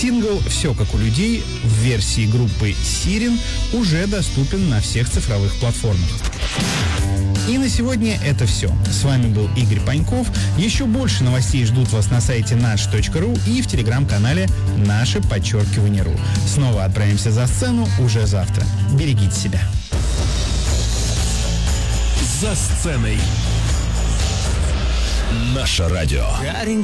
Сингл «Все как у людей» в версии группы Сирен уже доступен на всех цифровых платформах. И на сегодня это все. С вами был Игорь Паньков. Еще больше новостей ждут вас на сайте nash.ru и в телеграм-канале @наше_ру. Снова отправимся за сцену уже завтра. Берегите себя. За сценой. Наше радио.